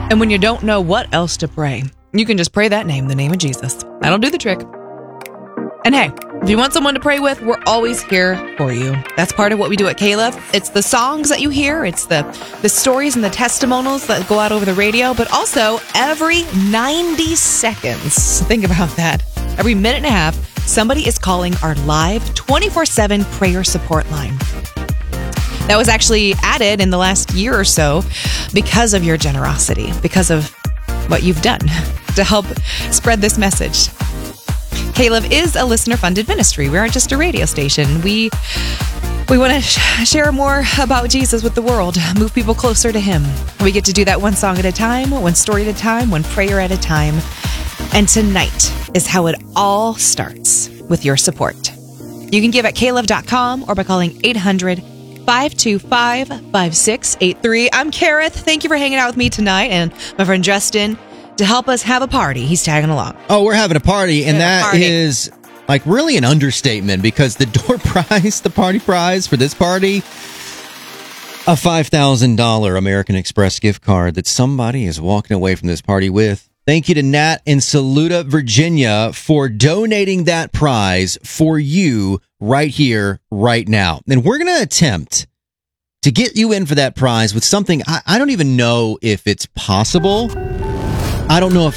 And when you don't know what else to pray, you can just pray that name, the name of Jesus. That'll do the trick. And hey, if you want someone to pray with, we're always here for you. That's part of what we do at Caleb. It's the songs that you hear. It's the stories and the testimonials that go out over the radio. But also, every 90 seconds, think about that. Every minute and a half, somebody is calling our live 24/7 prayer support line. That was actually added in the last year or so because of your generosity, because of what you've done to help spread this message. Caleb is a listener-funded ministry. We aren't just a radio station. We want to share more about Jesus with the world, move people closer to him. We get to do that one song at a time, one story at a time, one prayer at a time. And tonight is how it all starts with your support. You can give at caleb.com or by calling 800-525-5683. I'm Kareth. Thank you for hanging out with me tonight and my friend Justin to help us have a party. He's tagging along. Oh, we're having a party, and that is like really an understatement because the door prize, the party prize for this party, a $5,000 American Express gift card that somebody is walking away from this party with. Thank you to Nat in Saluda, Virginia for donating that prize for you right here, right now. And we're going to attempt to get you in for that prize with something I don't even know if it's possible. I don't know if